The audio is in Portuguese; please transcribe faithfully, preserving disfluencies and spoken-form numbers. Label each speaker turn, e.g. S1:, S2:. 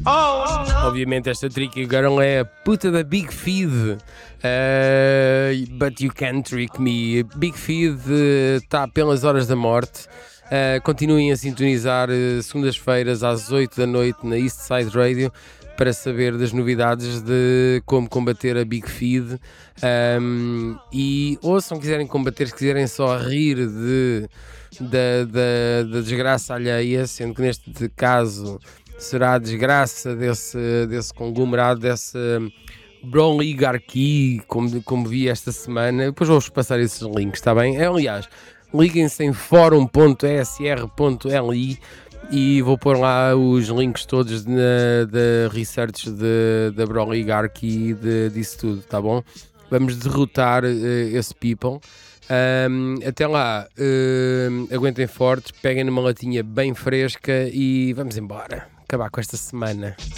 S1: Obviamente esta Tricky Girl é a puta da Big Feed, uh, but you can't trick me. Big Feed está uh, pelas horas da morte. Uh, continuem a sintonizar uh, segundas-feiras às oito da noite na East Side Radio para saber das novidades de como combater a Big Feed. Um, e ou se não quiserem combater, se quiserem só rir de, da, da, da desgraça alheia, sendo que neste caso será a desgraça desse, desse conglomerado, dessa oligarquia, como, como vi esta semana. Depois vou-vos passar esses links, está bem? É, aliás, liguem-se em fórum ponto e s r ponto l i e vou pôr lá os links todos da research da Broligarchy e disso tudo, tá bom? Vamos derrotar uh, esse people. Um, até lá, uh, aguentem fortes, peguem numa latinha bem fresca e vamos embora. Acabar com esta semana.